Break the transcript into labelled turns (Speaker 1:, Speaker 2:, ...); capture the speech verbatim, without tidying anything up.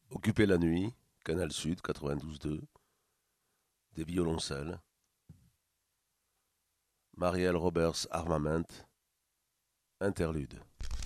Speaker 1: Occuper la nuit, Canal Sud quatre-vingt-douze deux, des violoncelles, Marielle Roberts Armament, interlude.